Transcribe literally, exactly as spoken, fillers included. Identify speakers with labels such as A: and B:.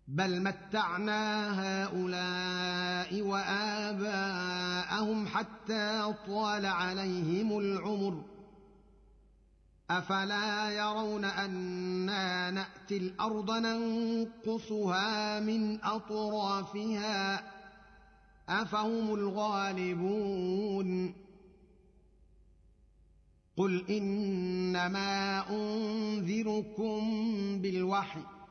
A: بل متعنا هؤلاء وآباءهم حتى طال عليهم العمر أفلا يرون أنا نأتي الأرض ننقصها من أطرافها أفهم الغالبون قل إنما أنذركم بالوحي